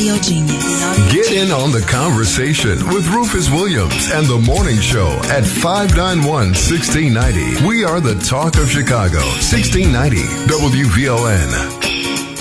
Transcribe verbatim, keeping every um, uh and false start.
audio genius. Get in on the conversation with Rufus Williams and the Morning Show at five nine one, one six nine zero. We are the talk of Chicago, sixteen ninety W V O N.